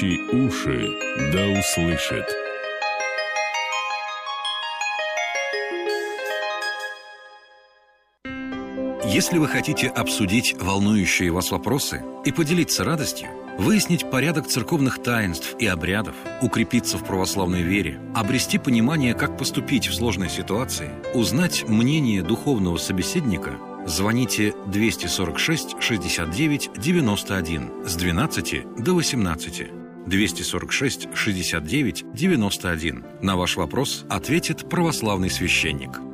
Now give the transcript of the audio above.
И уши да услышит. Если вы хотите обсудить волнующие вас вопросы и поделиться радостью, выяснить порядок церковных таинств и обрядов, укрепиться в православной вере, обрести понимание, как поступить в сложной ситуации, узнать мнение духовного собеседника, звоните 246 69 91 с 12 до 18. 246 69 91. На ваш вопрос ответит православный священник.